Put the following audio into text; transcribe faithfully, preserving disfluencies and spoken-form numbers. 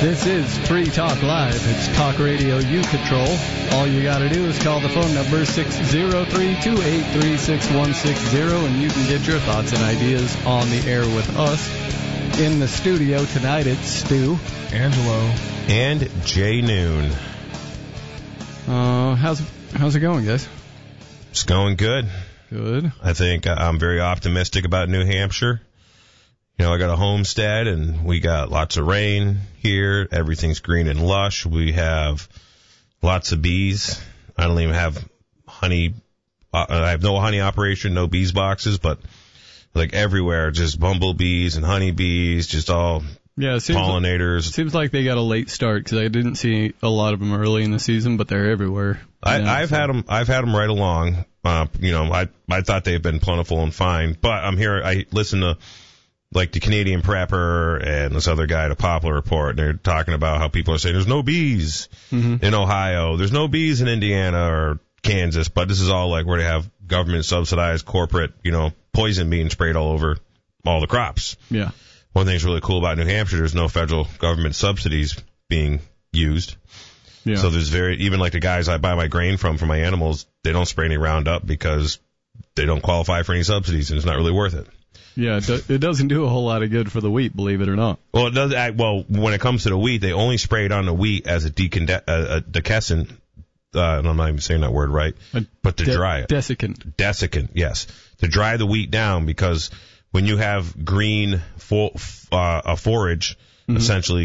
This is Free Talk Live. It's talk radio you control. All you got to do is call the phone number six oh three, two eight three, six one six zero, and you can get your thoughts and ideas on the air with us. In the studio tonight, it's Stu, Angelo, and Jay Noon. Uh, how's how's it going, guys? It's going good. Good. I think I'm very optimistic about New Hampshire. You know, I got a homestead, and we got lots of rain here. Everything's green and lush. We have lots of bees. I don't even have honey. Uh, I have no honey operation, no bees boxes, but like everywhere, just bumblebees and honeybees, just all yeah, it seems pollinators. Like, seems like they got a late start because I didn't see a lot of them early in the season, but they're everywhere. I, know, I've so. had them. I've had them right along. Uh, you know, I I thought they've been plentiful and fine, but I'm here. I listen to like the Canadian Prepper and this other guy, the Poplar Report, and they're talking about how people are saying there's no bees mm-hmm. in Ohio, there's no bees in Indiana or Kansas, but this is all like where they have government subsidized corporate, you know, poison being sprayed all over all the crops. Yeah. One thing that's really cool about New Hampshire, there's no federal government subsidies being used. Yeah. So there's very, even like the guys I buy my grain from for my animals, they don't spray any Roundup because they don't qualify for any subsidies, and it's not really worth it. Yeah, it, do, it doesn't do a whole lot of good for the wheat, believe it or not. Well, it does. Well, when it comes to the wheat, they only spray it on the wheat as a, deconde- a, a decescent. Uh, and I'm not even saying that word right, a but to de- dry it. Desiccant. Desiccant, yes. To dry the wheat down, because when you have green fo- uh, a forage, mm-hmm. essentially